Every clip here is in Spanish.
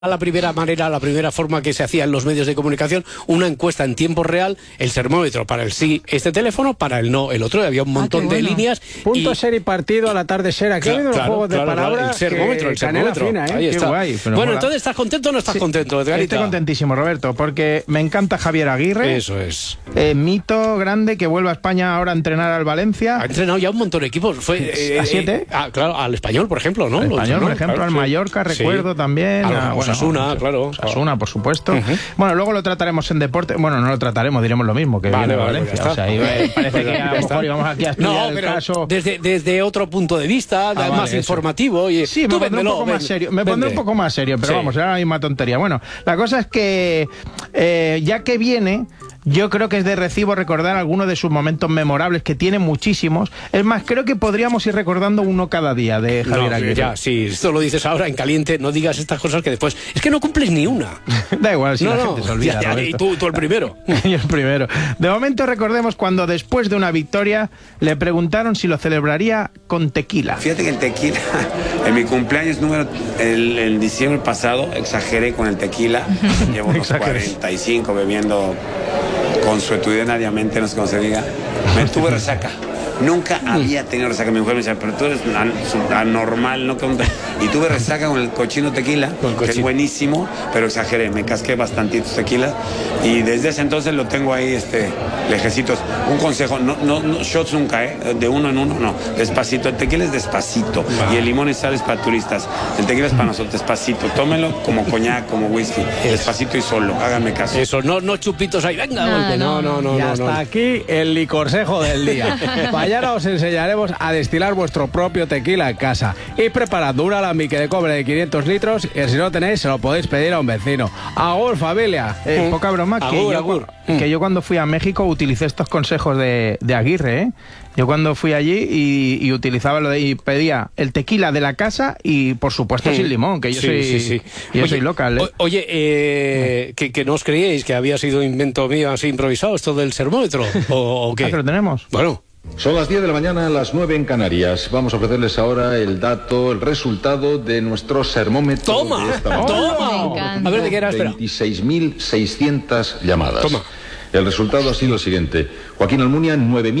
la primera manera, la primera forma que se hacía en los medios de comunicación, una encuesta en tiempo real, el termómetro para el sí, este teléfono, para el no, el otro, había un montón de líneas. Punto ser y partido a la tarde ser. Aquí ha habido unos juegos de palabras. El termómetro. Fina, Ahí está. Qué guay, bueno, entonces, ¿estás contento o no estás contento, Edgarita? Estoy contentísimo, Roberto, porque me encanta Javier Aguirre. Eso es. Mito grande que vuelve a España ahora a entrenar al Valencia. Ha entrenado ya un montón de equipos. Fue ¿A 7? Claro, al Español, por ejemplo, ¿no? Al Español, por ejemplo, claro, al Mallorca, recuerdo también. A Osasuna, claro. Osasuna, por supuesto. Bueno, luego lo trataremos en deporte. Bueno, no lo trataremos, diremos lo mismo, que viene de Valencia. O sea, parece que a lo mejor íbamos aquí a estudiar el caso. Desde otro punto de vista, más informativo. Y sí, me pondré un poco más serio. Me pondré un poco más serio, pero vamos, era la misma tontería. Bueno, la cosa es que ya que viene, yo creo que es de recibo recordar algunos de sus momentos memorables, que tiene muchísimos. Es más, creo que podríamos ir recordando uno cada día de Javier Aguirre. Ya, sí, esto lo dices ahora en caliente, no digas estas cosas que después... Es que no cumples ni una. Da igual, si la gente se olvida. Y tú el primero. Y el primero. De momento recordemos cuando después de una victoria le preguntaron si lo celebraría con tequila. Fíjate que el tequila, en mi cumpleaños el diciembre pasado, exageré con el tequila. Llevo unos 45 bebiendo consuetudinariamente, no sé cómo se diga. Me tuve resaca. Nunca había tenido resaca. Mi mujer me decía, pero tú eres anormal, ¿no? Y tuve resaca con el cochino tequila, que es buenísimo, pero exageré. Me casqué bastantitos tequilas y desde ese entonces lo tengo ahí, lejecitos. Un consejo, no shots nunca, de uno en uno, no. Despacito. El tequila es despacito y el limón y sal es para turistas. El tequila es para nosotros, despacito. Tómelo como coñac, como whisky. Despacito y solo, háganme caso. Eso, no chupitos ahí, venga, golpe. No. Y hasta aquí el licorsejo del día. Mañana os enseñaremos a destilar vuestro propio tequila en casa. Y preparad un alambique de cobre de 500 litros y si no tenéis, se lo podéis pedir a un vecino. Agur, familia. Poca broma, que yo cuando fui a México utilicé estos consejos de Aguirre, Yo cuando fui allí y utilizaba y pedía el tequila de la casa y por supuesto sin limón, que yo soy local. Oye, que no os creíais que había sido invento mío así improvisado esto del termómetro, ¿o qué? Ah, que lo tenemos. Bueno. Son las 10 de la mañana, las 9 en Canarias. Vamos a ofrecerles ahora el resultado de nuestro termómetro. ¡Toma! De esta mañana. ¡Toma! A ver, ¿de qué era? Espera. 26.600 llamadas. Toma. El resultado ha sido el siguiente. Joaquín Almunia,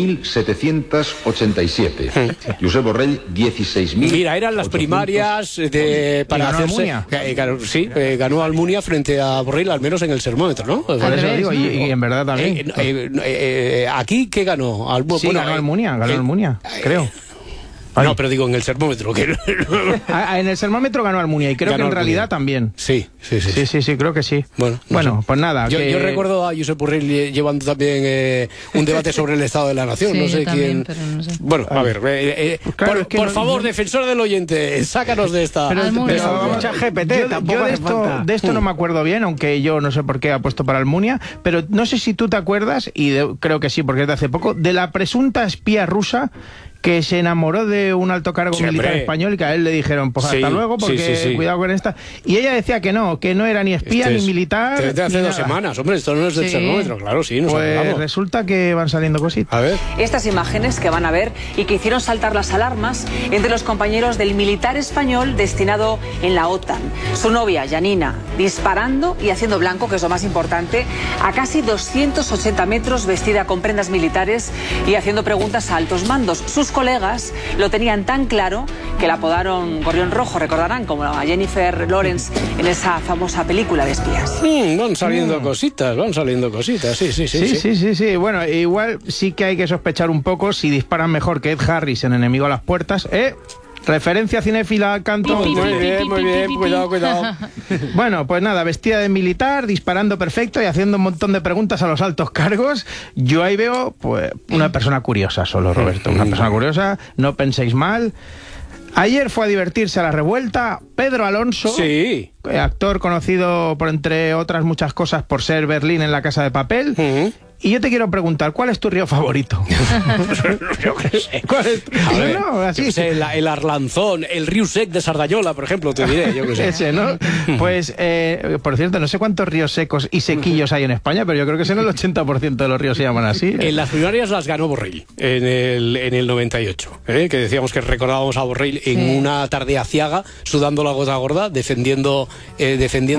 9.787. Josep Borrell, 16.000. Mira, eran las primarias para hacerse... Ganó Almunia frente a Borrell, al menos en el termómetro, ¿no? Por eso digo, y en verdad también. ¿Aquí qué ganó? Ganó Almunia, creo. No, pero digo en el termómetro. En el termómetro ganó Almunia y creo que en realidad también. Sí, creo que sí. Bueno, pues nada. Yo recuerdo a Josep Borrell llevando también un debate sobre el estado de la nación. No sé quién. Pero no sé. Bueno, a ver. Por favor, defensor del oyente, sácanos de esta. Mucha GPT. Yo de esto no me acuerdo bien, aunque yo no sé por qué ha puesto para Almunia, pero no sé si tú te acuerdas, y creo que sí, porque es de hace poco, de la presunta espía rusa que se enamoró de un alto cargo militar español y que a él le dijeron, pues hasta luego, porque cuidado con esta. Y ella decía que no era ni espía ni militar. Desde hace 2 semanas, hombre, esto no es del termómetro, claro, sí, nos pues resulta que van saliendo cositas. A ver. Estas imágenes que van a ver y que hicieron saltar las alarmas entre los compañeros del militar español destinado en la OTAN. Su novia, Janina, disparando y haciendo blanco, que es lo más importante, a casi 280 metros, vestida con prendas militares y haciendo preguntas a altos mandos. Sus colegas lo tenían tan claro que la apodaron Gorrión Rojo, recordarán, como a Jennifer Lawrence en esa famosa película de espías. Van saliendo cositas, sí. Bueno, igual sí que hay que sospechar un poco si disparan mejor que Ed Harris en Enemigo a las Puertas, Referencia cinéfila al canto. Muy bien, cuidado. Bueno, pues nada, vestida de militar, disparando perfecto y haciendo un montón de preguntas a los altos cargos. Yo ahí veo, pues, una persona curiosa solo, Roberto. Una persona curiosa, no penséis mal. Ayer fue a divertirse a la Revuelta Pedro Alonso, actor conocido por, entre otras muchas cosas, por ser Berlín en La Casa de Papel. Y yo te quiero preguntar, ¿cuál es tu río favorito? Yo qué sé. ¿Cuál es? Así. El Arlanzón, el río Sec de Sardañola, por ejemplo, te diré, yo qué sé. Ese, ¿no? Pues, por cierto, no sé cuántos ríos secos y sequillos hay en España, pero yo creo que el 80% de los ríos se llaman así. En las primarias las ganó Borrell, en el 98, que decíamos que recordábamos a Borrell en una tarde aciaga, sudando la gota gorda, defendiendo defendiendo